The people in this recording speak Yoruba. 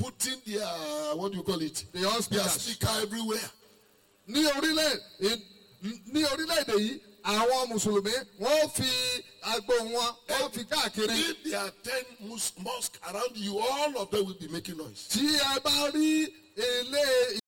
putting their, what do you call it? Their speaker everywhere. Ní orílẹ̀-èdè yìí, àwọn Mùsùlùmí wọ́n fi agbo wọn wọ́n fi káàkiri. If there are 10 mosques around you, all of them will be making noise. Tí ẹ bá rí ilé